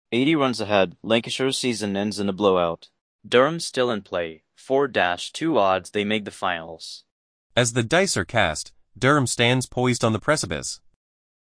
80 runs ahead, Lancashire's season ends in a blowout. Durham still in play, 4-2 odds they make the finals. As the dice are cast, Durham stands poised on the precipice.